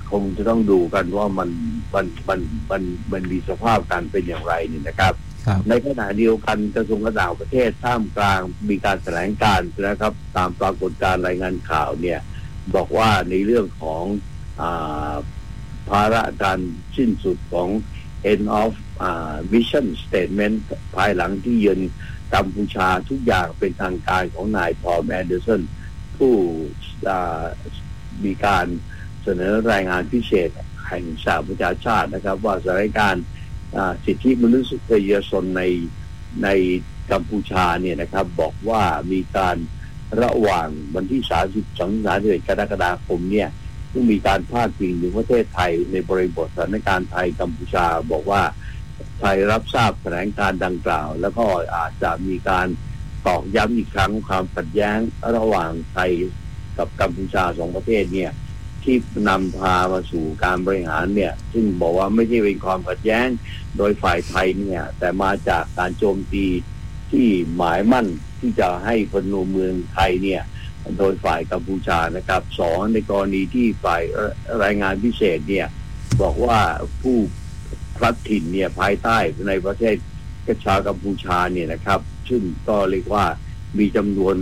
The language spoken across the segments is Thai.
คงจะต้องดูกันว่ามันมีสภาพการเป็นอย่างไรนี่นะครับในขณะเดียวกันกระทรวงการต่างประเทศท่ามกลางมีการแถลงการณ์นะครับตามปรากฏการณ์รายงานข่าวเนี่ยบอกว่าในเรื่องของภาระการสิ้นสุดของ end of mission statement ภายหลังที่เยือนกัมพูชาทุกอย่างเป็นทางการของนายพอล แอนเดอร์สันผู้มีการเสนอรายงานพิเศษแห่งสหประชาชาตินะครับว่าสถานการณ์สิทธิมนุษยชนในกัมพูชาเนี่ยนะครับบอกว่ามีการระหว่างวันที่30-31 กรกฎาคมเนี่ยซึ่งมีการพาดพิงถึงประเทศไทยในบริบทสถานการณ์ไทยกัมพูชาบอกว่าไทยรับทราบแถลงการณ์ดังกล่าวแล้วก็อาจจะมีการตอกย้ำอีกครั้งความขัดแย้งระหว่างไทยกับกัมพูชาสองประเทศเนี่ยที่นำพามาสู่การบริหารเนี่ยซึ่งบอกว่าไม่ใช่เป็นความขัดแย้งโดยฝ่ายไทยเนี่ยแต่มาจากการโจมตีที่หมายมั่นที่จะให้พลเมืองไทยเนี่ยโดยฝ่ายกัมพูชานะครับสองในกรณีที่ฝ่ายรายงานพิเศษเนี่ยบอกว่าผู้พลัดถิ่นเนี่ยภายใต้ในประเทศชาวกัมพูชาเนี่ยนะครับซึ่งก็เรียกว่ามีจำนวน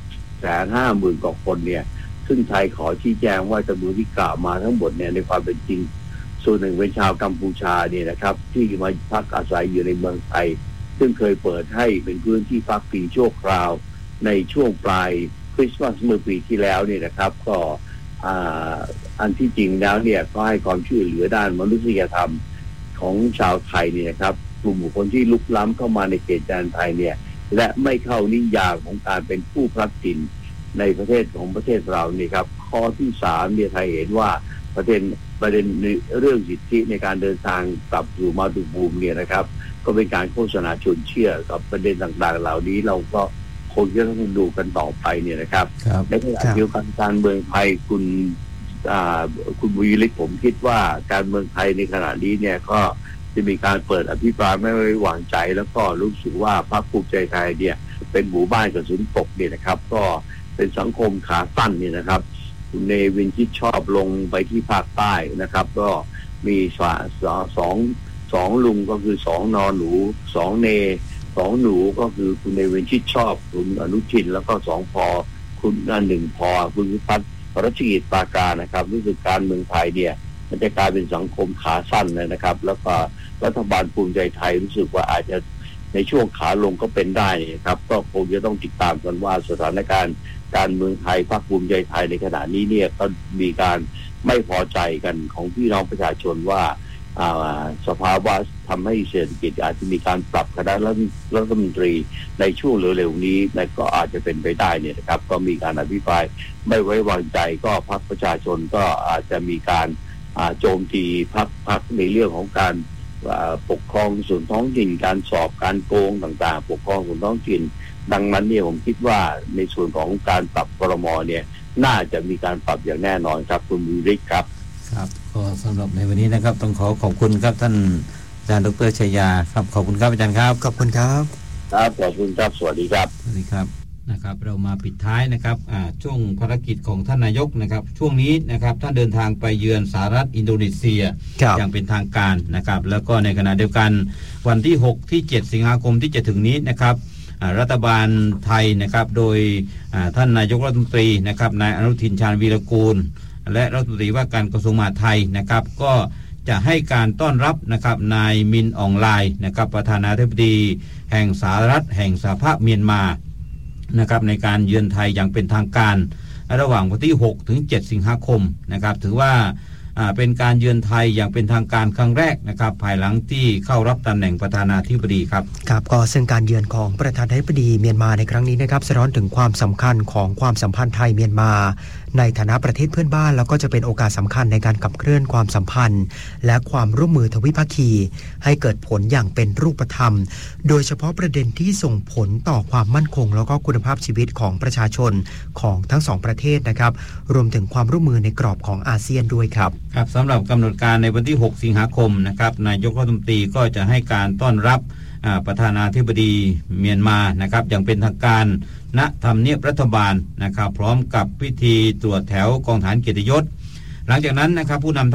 650,000 กว่าคนเนี่ยซึ่งไทยขอชี้แจงว่าจำนวนที่กล่าวมาทั้งหมดเนี่ยในความเป็นจริงส่วนหนึ่งเป็นชาวกัมพูชาเนี่ยนะครับที่มาพักอาศัยอยู่ในเมืองไทยซึ่งเคยเปิดให้เป็นพื้นที่พักพิงชั่วคราวในช่วงปลายคริสต์มาสเมื่อปีที่แล้วเนี่ยนะครับก็อันที่จริงแล้วเนี่ยก็ให้ความช่วยเหลือด้านมนุษยธรรมของชาวไทยเนี่ยนะครับกลุ่มบุคคลที่ลุกล้ำเข้ามาในเขตแดนไทยเนี่ยและไม่เข้านิยามของการเป็นผู้พลัดถิ่นในประเทศของประเทศเรานี่ครับข้อที่3เนี่ยไทยเห็นว่าประเด็นเรื่องสิทธิในการเดินทางกลับสู่มาตุภูมิเนี่ยนะครับก็เป็นการโฆษณาชวนเชื่อกับประเด็นต่างๆเหล่านี้เราก็คงจะต้องดูกันต่อไปเนี่ยนะครับในขณะเดียวกันการเมืองไทยคุณบุญยฤทธิ์ผมคิดว่าการเมืองไทยในขณะนี้เนี่ยก็จะมีการเปิดอภิปรายไม่ไว้วางใจแล้วก็รู้สึกว่าพรรคภูมิใจไทยเนี่ยเป็นหมู่บ้านกระสุนตกเนี่ยนะครับก็เป็นสังคมขาสั้นเนี่ยนะครับคุณเนวินชิดชอบลงไปที่ภาคใต้นะครับก็มีสองลุงก็คือ2 นอหนู2 เน2 หนูก็คือคุณเนวินชิดชอบคุณอนุทินแล้วก็2 พอคุณ1 พอคุณวิพัฒน์รัชกิจปาการนะครับรู้สึกการเมืองไทยเนี่ยมันจะกลายเป็นสังคมขาสั้นเลยนะครับแล้วก็รัฐบาลภูมิใจไทยรู้สึกว่าอาจจะในช่วงขาลงก็เป็นได้ครับก็คงจะต้องติดตามกันว่าสถานการณ์การเมืองไทยพรรคภูมิใจไทยในขณะนี้เนี่ยก็มีการไม่พอใจกันของพี่น้องประชาชนว่าสภาวะทำให้เศรษฐกิจอาจจะมีการปรับคณะรัฐมนตรีในช่วงเร็วๆนี้ก็อาจจะเป็นไปได้เนี่ยนะครับก็มีการอภิปรายไม่ไว้วางใจก็พรรคประชาชนก็อาจจะมีการโจมตีพรรคในเรื่องของการปกครองส่วนท้องถิ่นการสอบการโกงต่างๆปกครองส่วนท้องถิ่นดังนั้นเนี่ยผมคิดว่าในส่วนของการปรับครม.เนี่ยน่าจะมีการปรับอย่างแน่นอนครับคุณวิริศครับครับก็สำหรับในวันนี้นะครับต้องขอบคุณครับท่านอาจารย์ดร.ชัยยาครับขอบคุณครับอาจารย์ครับขอบคุณครับครับขอบคุณครับสวัสดีครับสวัสดีครับนะครับเรามาปิดท้ายนะครับช่วงภารกิจของท่านนายกนะครับช่วงนี้นะครับท่านเดินทางไปเยือนสหรัฐอินโดนีเซียอย่างเป็นทางการนะครับแล้วก็ในขณะเดียวกันวันที่6ที่7สิงหาคมที่จะถึงนี้นะครับรัฐบาลไทยนะครับโดยท่านนายกรัฐมนตรีนะครับนายอนุทินชาญวีรกูลและรัฐมนตรีว่าการกระทรวงมหาดไทยนะครับก็จะให้การต้อนรับนะครับนายมินอองไลน์นะครับประธานาธิบดีแห่งสหรัฐแห่งสหภาพเมียนมานะครับในการเยือนไทยอย่างเป็นทางการระหว่างวันที่6ถึง7สิงหาคมนะครับถือว่าเป็นการเยือนไทยอย่างเป็นทางการครั้งแรกนะครับภายหลังที่เข้ารับตำแหน่งประธานาธิบดีครับครับก็ซึ่งการเยือนของประธานาธิบดีเมียนมาในครั้งนี้นะครับสะท้อนถึงความสำคัญของความสัมพันธ์ไทยเมียนมาในฐานะประเทศเพื่อนบ้านแล้วก็จะเป็นโอกาสสำคัญในการขับเคลื่อนความสัมพันธ์และความร่วมมือทวิภาคีให้เกิดผลอย่างเป็นรูปธรรมโดยเฉพาะประเด็นที่ส่งผลต่อความมั่นคงแล้วก็คุณภาพชีวิตของประชาชนของทั้งสองประเทศนะครับรวมถึงความร่วมมือในกรอบของอาเซียนด้วยครับครับสำหรับกำหนดการในวันที่6สิงหาคมนะครับนายกรัฐมนตรีก็จะให้การต้อนรับประธานาธิบดีเมียนมานะครับอย่างเป็นทางการณทำเนียบรัฐบาลนะครับพร้อมกับพิธีตรวจแถวกองฐานเกียรติยศหลังจากนั้นนะครับผู้นำ